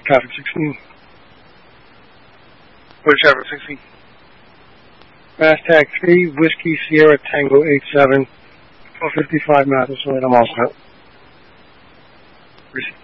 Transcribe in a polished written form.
Traffic 16. What is traffic 16? Mastag 3, Whiskey Sierra Tango 87, 455 Mathis Road. I'm all set.